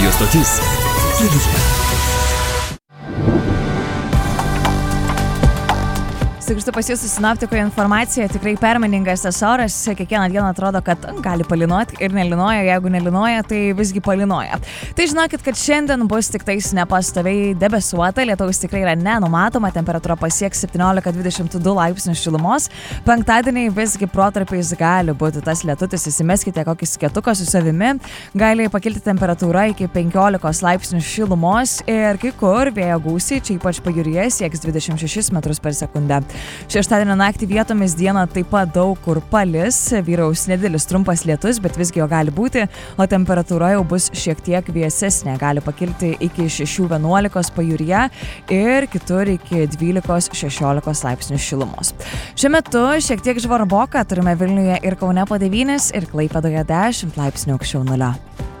Radio stotis Kėdainiai. Sugrįžtu pas jūsų sinoptiko informaciją, tikrai permainingas tas oras, kiekvieną dieną atrodo, kad gali palynuoti ir nelinoja, jeigu nelinoja, tai visgi palynoja. Tai žinokit, kad šiandien bus tik tais nepastoviai debesuota, lietaus tikrai yra nenumatoma, temperatūra pasieks 17-22 laipsnius šilumos, penktadienį visgi protarpiais gali būti tas lietutis, įsimeskite kokį skėtuką su savimi, gali pakilti temperatūra iki 15 laipsnių šilumos ir kai kur vėjo gūsiai, čia ypač pajūryje, sieks 26 metrus per sekundę. Šeštadienio naktį vietomis dieną taip pat daug kur palis, vyraus nedidelis trumpas lietus, bet visgi jo gali būti, o temperatūra jau bus šiek tiek vėsesnė, gali pakilti iki 6-11 pajūryje ir kitur iki 12-16 laipsnių šilumos. Šiuo metu šiek tiek žvarboka, turime Vilniuje ir Kaune po 9 ir Klaipėdoje 10 laipsnių aukščiau nulio.